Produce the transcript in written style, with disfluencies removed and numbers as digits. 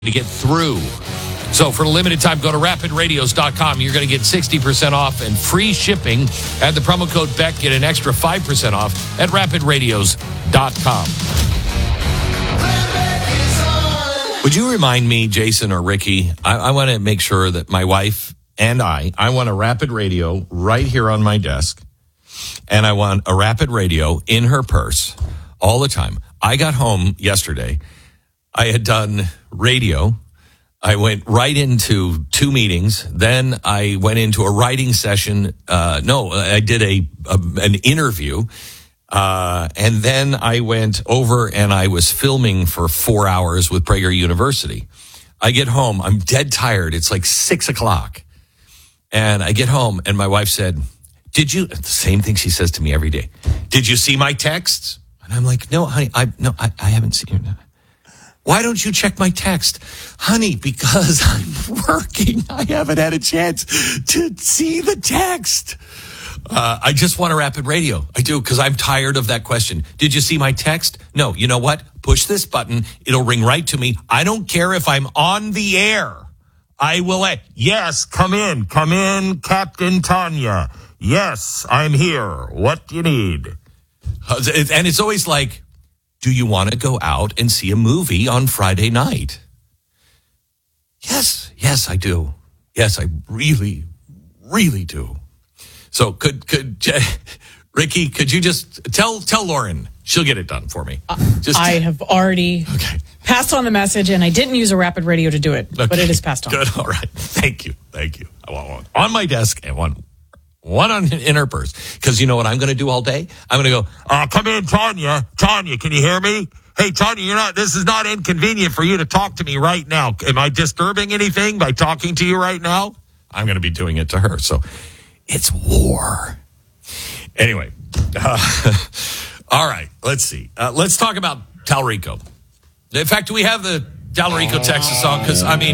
to get through. So for a limited time, go to rapidradios.com. You're going to get 60% off and free shipping. Add the promo code BECK, get an extra 5% off at rapidradios.com. Would you remind me, Jason or Ricky, I want to make sure that my wife and I want a Rapid Radio right here on my desk. And I want a Rapid Radio in her purse all the time. I got home yesterday. I had done radio. I went right into 2 meetings. Then I went into a writing session. I did an interview. And then I went over and I was filming for 4 hours with Prager University. I get home. I'm dead tired. It's like 6:00. And I get home and my wife said, the same thing she says to me every day. Did you see my texts? And I'm like, no, honey, I haven't seen it. Why don't you check my text? Honey, because I'm working. I haven't had a chance to see the text. I just want a Rapid Radio. I do, because I'm tired of that question. Did you see my text? No. You know what? Push this button. It'll ring right to me. I don't care if I'm on the air. I will. Yes, come in, Captain Tanya. Yes, I'm here. What do you need? And it's always like, do you want to go out and see a movie on Friday night? Yes, I do. Yes, I really, really do. So could Ricky, could you just tell Lauren she'll get it done for me? I have already passed on the message, and I didn't use a Rapid Radio to do it, but it is passed on. Good, all right. Thank you. I want one on my desk and one in her purse. Because you know what I'm going to do all day? I'm going to go, come in, Tanya. Tanya, can you hear me? Hey, Tanya, this is not inconvenient for you to talk to me right now. Am I disturbing anything by talking to you right now? I'm going to be doing it to her. So it's war. Anyway, all right, let's see. Let's talk about Talrico. In fact, do we have the Talrico Texas song? Because,